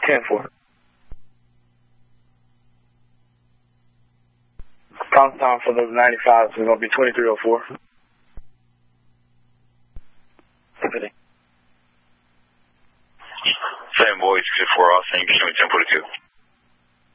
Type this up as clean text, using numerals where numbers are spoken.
10-4. Count time for the 95 is going to be 2304. Tiffany. Fanboy 2-4, Austin, you can show me 1042.